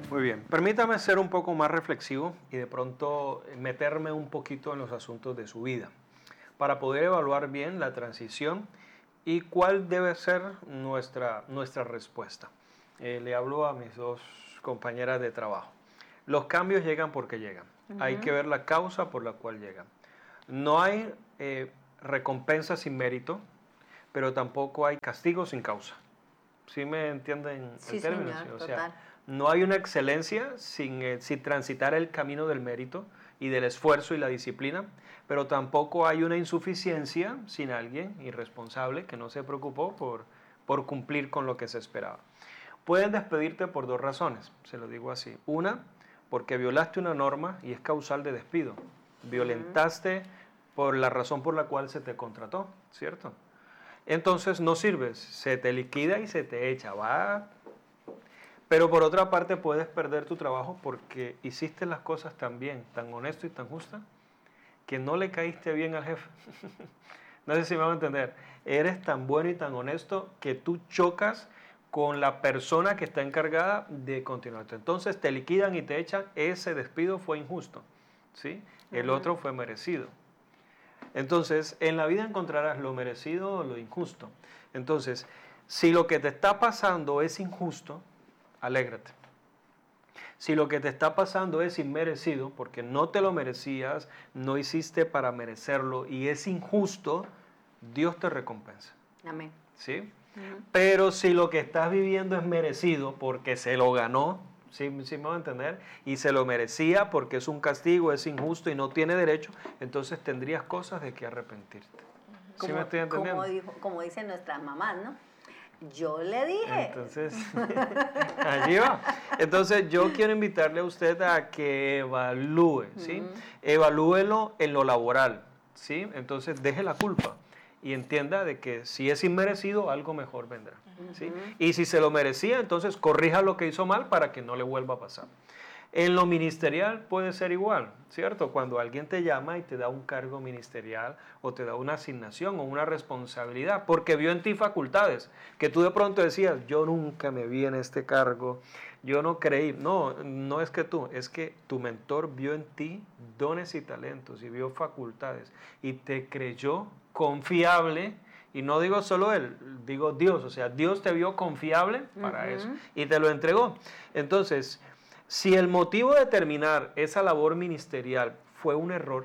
Muy bien, permítame ser un poco más reflexivo y de pronto meterme un poquito en los asuntos de su vida para poder evaluar bien la transición y cuál debe ser nuestra respuesta. Le hablo a mis dos compañeras de trabajo. Los cambios llegan porque llegan. Hay que ver la causa por la cual llegan. No hay recompensa sin mérito, pero tampoco hay castigo sin causa. ¿Sí me entienden el término? Señor, O sea, total. no hay una excelencia sin transitar el camino del mérito y del esfuerzo y la disciplina, pero tampoco hay una insuficiencia sin alguien irresponsable que no se preocupó por cumplir con lo que se esperaba. Pueden despedirte por dos razones, se lo digo así. Una, porque violaste una norma y es causal de despido. Violentaste por la razón por la cual se te contrató, ¿cierto? Entonces no sirves, se te liquida y se te echa, va. Pero por otra parte puedes perder tu trabajo porque hiciste las cosas tan bien, tan honesto y tan justa, que no le caíste bien al jefe. No sé si me van a entender. Eres tan bueno y tan honesto que tú chocas con la persona que está encargada de continuarte. Entonces te liquidan y te echan. Ese despido fue injusto, ¿sí? El otro fue merecido. Entonces, en la vida encontrarás lo merecido o lo injusto. Entonces, si lo que te está pasando es injusto, alégrate. Si lo que te está pasando es inmerecido, porque no te lo merecías, no hiciste para merecerlo y es injusto, Dios te recompensa. Amén. ¿Sí? Pero si lo que estás viviendo es merecido porque se lo ganó, ¿sí me van a entender? Y se lo merecía porque es un castigo, es injusto y no tiene derecho, entonces tendrías cosas de que arrepentirte. ¿Sí me estoy entendiendo? Como dicen nuestras mamás, ¿no? Yo le dije. Entonces, allí va. Entonces, yo quiero invitarle a usted a que evalúe, ¿sí? Evalúelo en lo laboral, ¿sí? Entonces, deje la culpa y entienda de que si es inmerecido, algo mejor vendrá, ¿sí? Y si se lo merecía, entonces corrija lo que hizo mal para que no le vuelva a pasar. En lo ministerial puede ser igual, ¿cierto? Cuando alguien te llama y te da un cargo ministerial o te da una asignación o una responsabilidad, porque vio en ti facultades, que tú de pronto decías, yo nunca me vi en este cargo, yo no creí. No, no es que tú, es que tu mentor vio en ti dones y talentos y vio facultades y te creyó confiable. Y no digo solo él, digo Dios, o sea, Dios te vio confiable para eso y te lo entregó. Entonces, si el motivo de terminar esa labor ministerial fue un error,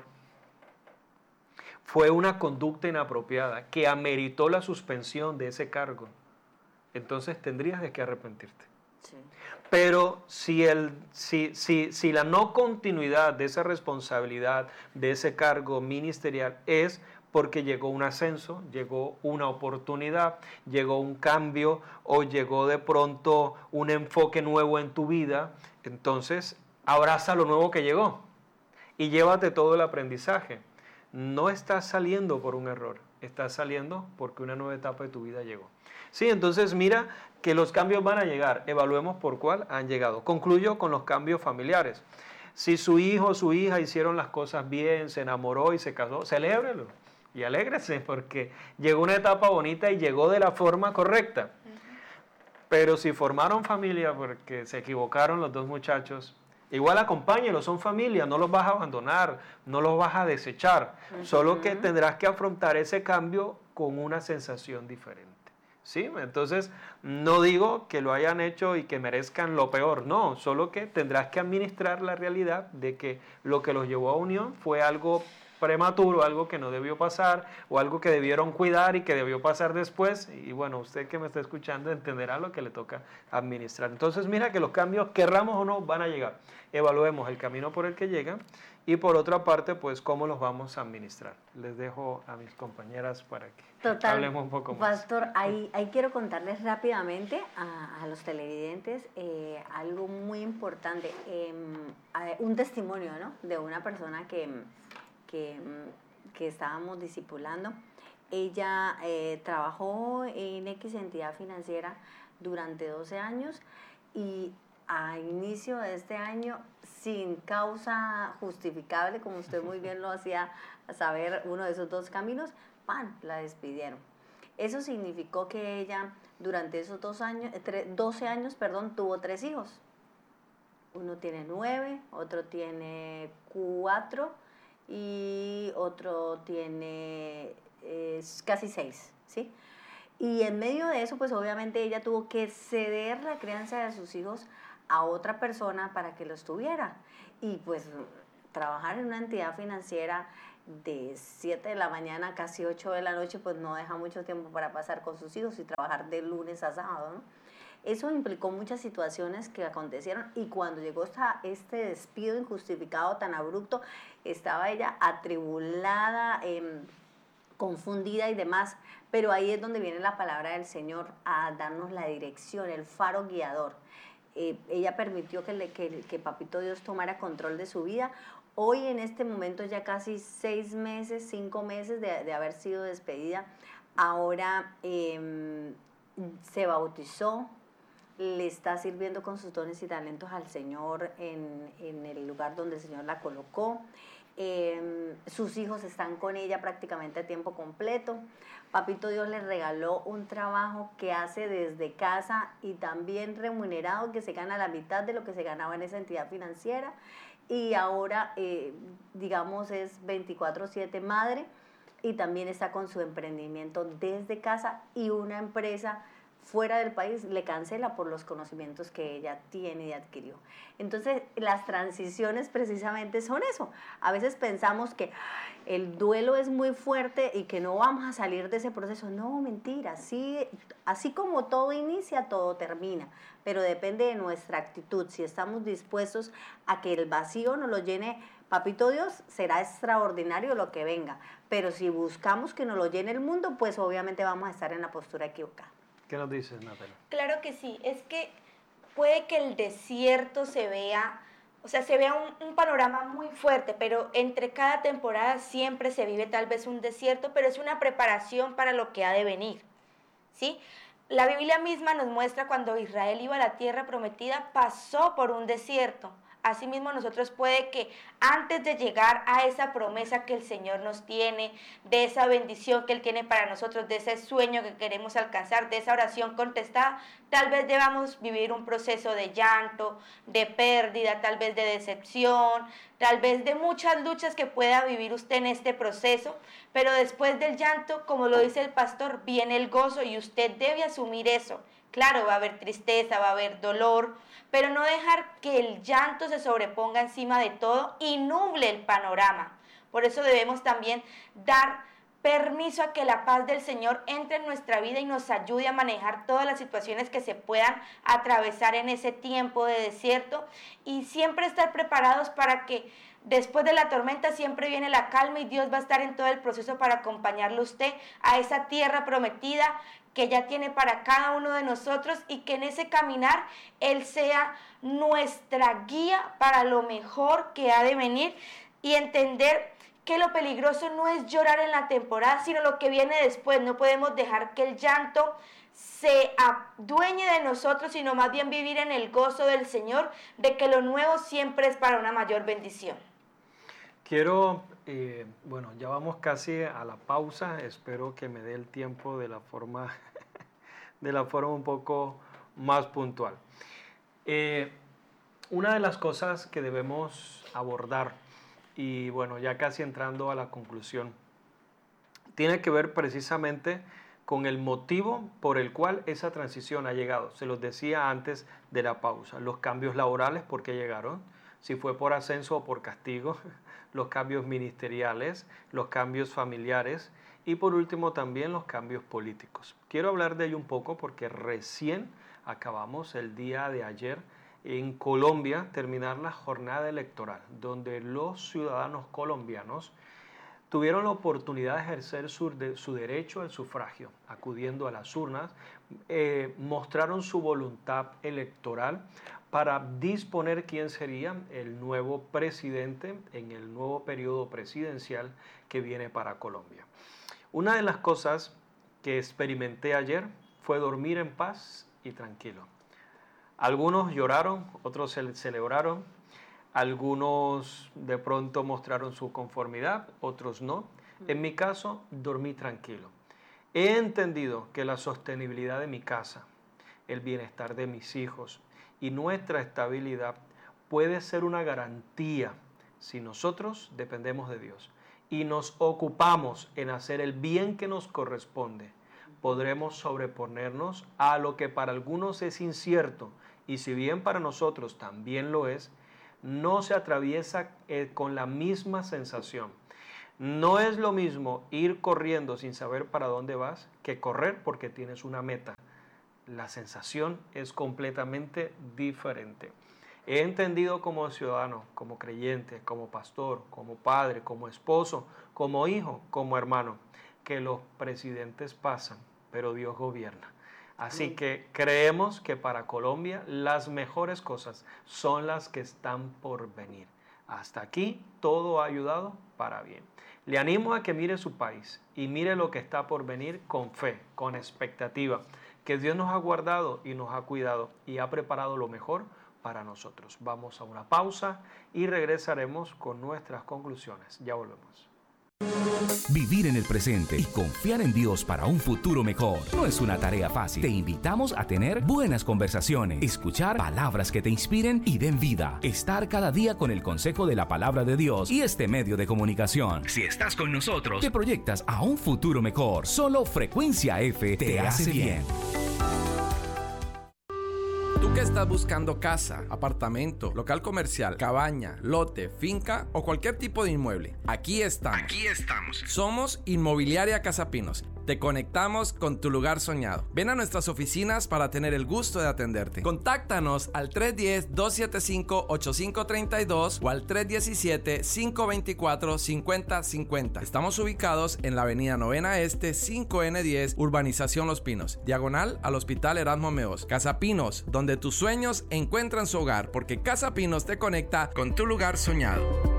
fue una conducta inapropiada que ameritó la suspensión de ese cargo, entonces tendrías de qué arrepentirte. Sí. Pero si la no continuidad de esa responsabilidad, de ese cargo ministerial es porque llegó un ascenso, llegó una oportunidad, llegó un cambio o llegó de pronto un enfoque nuevo en tu vida, entonces abraza lo nuevo que llegó y llévate todo el aprendizaje. No estás saliendo por un error, estás saliendo porque una nueva etapa de tu vida llegó. Sí, entonces mira que los cambios van a llegar, evaluemos por cuál han llegado. Concluyo con los cambios familiares. Si su hijo o su hija hicieron las cosas bien, se enamoró y se casó, celébrelo y alégrese porque llegó una etapa bonita y llegó de la forma correcta. Pero si formaron familia porque se equivocaron los dos muchachos, igual acompáñelos, son familia, no los vas a abandonar, no los vas a desechar, solo que tendrás que afrontar ese cambio con una sensación diferente. ¿Sí? Entonces, no digo que lo hayan hecho y que merezcan lo peor, no, solo que tendrás que administrar la realidad de que lo que los llevó a unión fue algo prematuro, algo que no debió pasar o algo que debieron cuidar y que debió pasar después. Y bueno, usted que me está escuchando entenderá lo que le toca administrar. Entonces mira que los cambios, querramos o no, van a llegar. Evaluemos el camino por el que llegan y por otra parte, pues cómo los vamos a administrar. Les dejo a mis compañeras para que hablemos un poco más. Pastor, ahí quiero contarles rápidamente a los televidentes algo muy importante, un testimonio, ¿no? De una persona que estábamos discipulando. Ella trabajó en X entidad financiera durante 12 años y a inicio de este año, sin causa justificable, como usted muy bien lo hacía saber, uno de esos dos caminos, ¡pam!, la despidieron. Eso significó que ella durante esos 12 años, tuvo 3 hijos. uno tiene 9, otro tiene 4 y otro tiene casi 6, ¿sí? Y en medio de eso, pues obviamente ella tuvo que ceder la crianza de sus hijos a otra persona para que los tuviera. Y pues trabajar en una entidad financiera de 7 de la mañana a casi 8 de la noche, pues no deja mucho tiempo para pasar con sus hijos y trabajar de lunes a sábado, ¿no? Eso implicó muchas situaciones que acontecieron y cuando llegó este despido injustificado tan abrupto, estaba ella atribulada, confundida y demás, pero ahí es donde viene la palabra del Señor a darnos la dirección, el faro guiador. Ella permitió que Papito Dios tomara control de su vida. Hoy en este momento ya casi 6 meses, 5 meses de haber sido despedida, ahora se bautizó, le está sirviendo con sus dones y talentos al Señor en el lugar donde el Señor la colocó. Sus hijos están con ella prácticamente a tiempo completo. Papito Dios le regaló un trabajo que hace desde casa y también remunerado, que se gana la mitad de lo que se ganaba en esa entidad financiera, y ahora digamos es 24/7 madre y también está con su emprendimiento desde casa, y una empresa fuera del país le cancela por los conocimientos que ella tiene y adquirió. Entonces, las transiciones precisamente son eso. A veces pensamos que el duelo es muy fuerte y que no vamos a salir de ese proceso. No, mentira. Así como todo inicia, todo termina. Pero depende de nuestra actitud. Si estamos dispuestos a que el vacío nos lo llene Papito Dios, será extraordinario lo que venga. Pero si buscamos que nos lo llene el mundo, pues obviamente vamos a estar en la postura equivocada. ¿Qué nos dices, Natalia? Claro que sí, es que puede que el desierto se vea, o sea, se vea un panorama muy fuerte, pero entre cada temporada siempre se vive tal vez un desierto, pero es una preparación para lo que ha de venir, ¿sí? La Biblia misma nos muestra cuando Israel iba a la tierra prometida, pasó por un desierto. Asimismo, nosotros puede que antes de llegar a esa promesa que el Señor nos tiene, de esa bendición que Él tiene para nosotros, de ese sueño que queremos alcanzar, de esa oración contestada, tal vez debamos vivir un proceso de llanto, de pérdida, tal vez de decepción, tal vez de muchas luchas que pueda vivir usted en este proceso, pero después del llanto, como lo dice el pastor, viene el gozo y usted debe asumir eso. Claro, va a haber tristeza, va a haber dolor, pero no dejar que el llanto se sobreponga encima de todo y nuble el panorama. Por eso debemos también dar permiso a que la paz del Señor entre en nuestra vida y nos ayude a manejar todas las situaciones que se puedan atravesar en ese tiempo de desierto, y siempre estar preparados para que después de la tormenta siempre viene la calma, y Dios va a estar en todo el proceso para acompañarlo a usted a esa tierra prometida que ya tiene para cada uno de nosotros, y que en ese caminar Él sea nuestra guía para lo mejor que ha de venir, y entender que lo peligroso no es llorar en la temporada, sino lo que viene después. No podemos dejar que el llanto se adueñe de nosotros, sino más bien vivir en el gozo del Señor, de que lo nuevo siempre es para una mayor bendición. Quiero, bueno, ya vamos casi a la pausa, espero que me dé el tiempo de la forma un poco más puntual. Una de las cosas que debemos abordar, y bueno, ya casi entrando a la conclusión, tiene que ver precisamente con el motivo por el cual esa transición ha llegado. Se los decía antes de la pausa, los cambios laborales, ¿por qué llegaron? Si fue por ascenso o por castigo, los cambios ministeriales, los cambios familiares y por último también los cambios políticos. Quiero hablar de ello un poco porque recién acabamos el día de ayer en Colombia terminar la jornada electoral, donde los ciudadanos colombianos tuvieron la oportunidad de ejercer su derecho al sufragio, acudiendo a las urnas, mostraron su voluntad electoral para disponer quién sería el nuevo presidente en el nuevo periodo presidencial que viene para Colombia. Una de las cosas que experimenté ayer fue dormir en paz y tranquilo. Algunos lloraron, otros celebraron, algunos de pronto mostraron su conformidad, otros no. En mi caso, dormí tranquilo. He entendido que la sostenibilidad de mi casa, el bienestar de mis hijos y nuestra estabilidad puede ser una garantía si nosotros dependemos de Dios y nos ocupamos en hacer el bien que nos corresponde. Podremos sobreponernos a lo que para algunos es incierto, y si bien para nosotros también lo es, no se atraviesa con la misma sensación. No es lo mismo ir corriendo sin saber para dónde vas que correr porque tienes una meta. La sensación es completamente diferente. He entendido como ciudadano, como creyente, como pastor, como padre, como esposo, como hijo, como hermano, que los presidentes pasan, pero Dios gobierna. Así que creemos que para Colombia las mejores cosas son las que están por venir. Hasta aquí todo ha ayudado para bien. Le animo a que mire su país y mire lo que está por venir con fe, con expectativa, que Dios nos ha guardado y nos ha cuidado y ha preparado lo mejor para nosotros. Vamos a una pausa y regresaremos con nuestras conclusiones. Ya volvemos. Vivir en el presente y confiar en Dios para un futuro mejor no es una tarea fácil. Te invitamos a tener buenas conversaciones, escuchar palabras que te inspiren y den vida, estar cada día con el consejo de la palabra de Dios y este medio de comunicación. Si estás con nosotros, te proyectas a un futuro mejor. Solo Frecuencia F te hace bien. ¿Tú que estás buscando casa, apartamento, local comercial, cabaña, lote, finca o cualquier tipo de inmueble? Aquí estamos. Somos Inmobiliaria Casapinos. Te conectamos con tu lugar soñado. Ven a nuestras oficinas para tener el gusto de atenderte. Contáctanos al 310-275-8532 o al 317-524-5050. Estamos ubicados en la avenida Novena Este, 5N10, Urbanización Los Pinos, diagonal al Hospital Erasmo Meos. Casapinos, donde tus sueños encuentran su hogar, porque Casapinos te conecta con tu lugar soñado.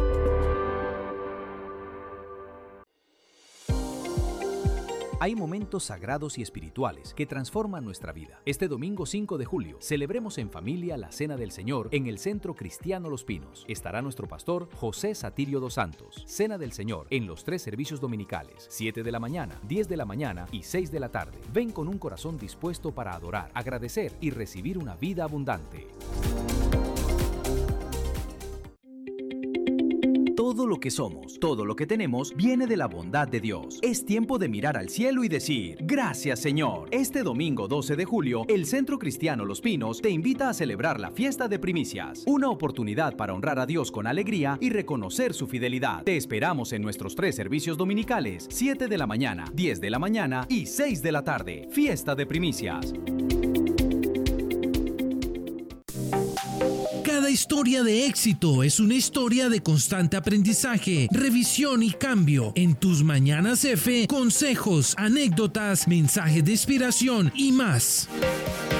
Hay momentos sagrados y espirituales que transforman nuestra vida. Este domingo 5 de julio, celebremos en familia la Cena del Señor en el Centro Cristiano Los Pinos. Estará nuestro pastor José Satirio dos Santos. Cena del Señor en los 3 servicios dominicales, 7 de la mañana, 10 de la mañana y 6 de la tarde. Ven con un corazón dispuesto para adorar, agradecer y recibir una vida abundante. Todo lo que somos, todo lo que tenemos, viene de la bondad de Dios. Es tiempo de mirar al cielo y decir, gracias Señor. Este domingo 12 de julio, el Centro Cristiano Los Pinos te invita a celebrar la fiesta de primicias. Una oportunidad para honrar a Dios con alegría y reconocer su fidelidad. Te esperamos en nuestros 3 servicios dominicales, 7 de la mañana, 10 de la mañana y 6 de la tarde. Fiesta de primicias. Cada historia de éxito es una historia de constante aprendizaje, revisión y cambio. En tus Mañanas F, consejos, anécdotas, mensajes de inspiración y más.